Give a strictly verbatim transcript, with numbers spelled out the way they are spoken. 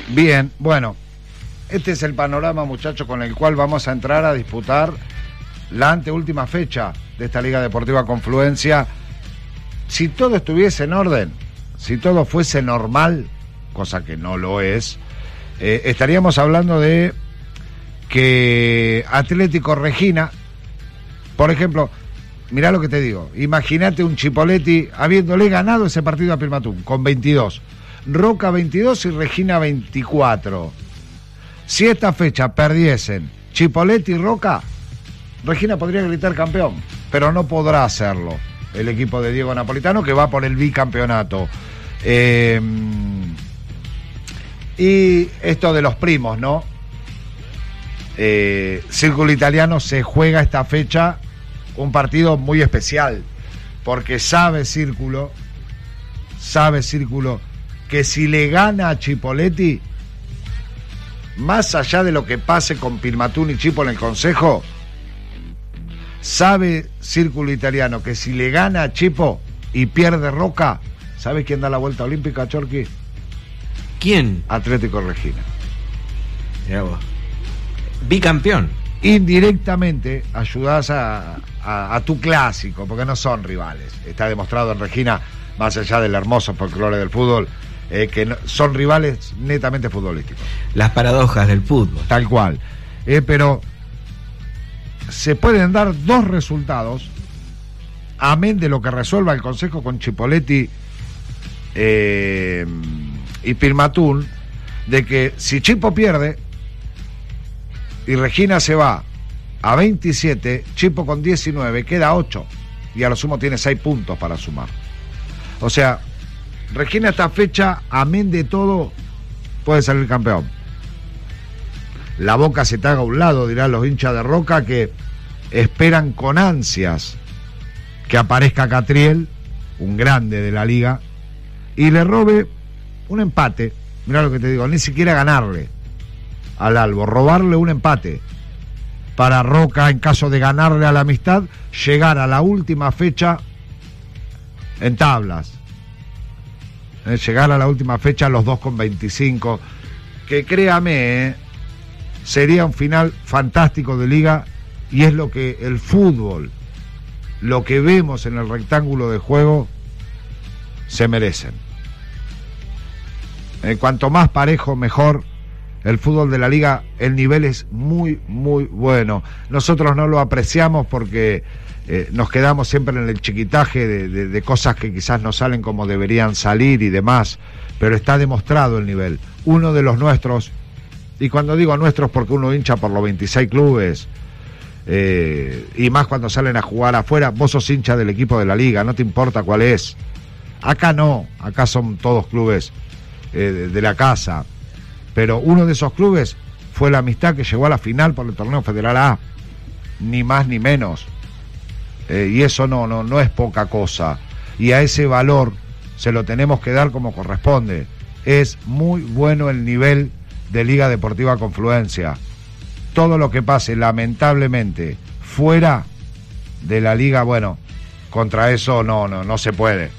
Bien, bueno, este es el panorama, muchachos, con el cual vamos a entrar a disputar la anteúltima fecha de esta Liga Deportiva Confluencia. Si todo estuviese en orden, si todo fuese normal, cosa que no lo es, eh, estaríamos hablando de que Atlético Regina, por ejemplo, mirá lo que te digo, imagínate un Chipoleti habiéndole ganado ese partido a Pirmatún con veintidós, Roca veintidós y Regina veinticuatro. Si esta fecha perdiesen Chipoleti y Roca, Regina podría gritar campeón, pero no podrá hacerlo el equipo de Diego Napolitano, que va por el bicampeonato. Eh, y esto de los primos, ¿no? Eh, Círculo Italiano se juega esta fecha un partido muy especial, porque sabe Círculo, sabe Círculo que si le gana a Chipoleti, más allá de lo que pase con Pirmatún y Chipo en el Consejo, sabe Círculo Italiano que si le gana a Chipo y pierde Roca, ¿sabe quién da la vuelta olímpica, Chorqui? ¿Quién? Atlético Regina. Mirá vos. Bicampeón. Indirectamente ayudás a, a, a tu clásico, porque no son rivales. Está demostrado en Regina, más allá del hermoso folclore del fútbol, eh, que no, son rivales netamente futbolísticos. Las paradojas del fútbol. Tal cual. Eh, pero se pueden dar dos resultados, amén de lo que resuelva el Consejo con Chipoleti eh, y Pirmatún, de que si Chipo pierde y Regina se va a veintisiete, Chipo con diecinueve, queda ocho, y a lo sumo tiene seis puntos para sumar. O sea, Regina esta fecha, amén de todo, puede salir campeón. La boca se te haga a un lado, dirán los hinchas de Roca, que esperan con ansias que aparezca Catriel, un grande de la liga, y le robe un empate. Mirá lo que te digo, ni siquiera ganarle al Albo, robarle un empate para Roca, en caso de ganarle a la Amistad, llegar a la última fecha en tablas, eh, llegar a la última fecha los dos con veinticinco, que créame, eh, sería un final fantástico de liga, y es lo que el fútbol, lo que vemos en el rectángulo de juego, se merecen. Eh, cuanto más parejo, mejor. El fútbol de la liga, el nivel es muy, muy bueno. Nosotros no lo apreciamos porque eh, nos quedamos siempre en el chiquitaje de, de, de cosas que quizás no salen como deberían salir y demás, pero está demostrado el nivel. Uno de los nuestros, y cuando digo nuestros porque uno hincha por los veintiséis clubes, eh, y más cuando salen a jugar afuera, vos sos hincha del equipo de la liga, no te importa cuál es. Acá no, acá son todos clubes eh, de, de la casa. Pero uno de esos clubes fue la Amistad, que llegó a la final por el torneo Federal A, ni más ni menos. Eh, y eso no, no, no es poca cosa. Y a ese valor se lo tenemos que dar como corresponde. Es muy bueno el nivel de Liga Deportiva Confluencia. Todo lo que pase, lamentablemente, fuera de la liga, bueno, contra eso no, no, no se puede.